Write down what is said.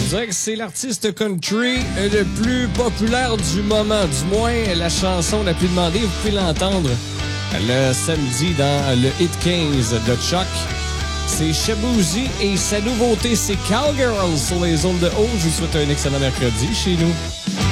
dirais que c'est l'artiste country le plus populaire du moment. Du moins, la chanson la plus demandée. Vous pouvez l'entendre le samedi dans le Hit 15 de Chuck. C'est Shaboozey et sa nouveauté, c'est Cowgirl sur les ondes de haut. Je vous souhaite un excellent mercredi chez nous.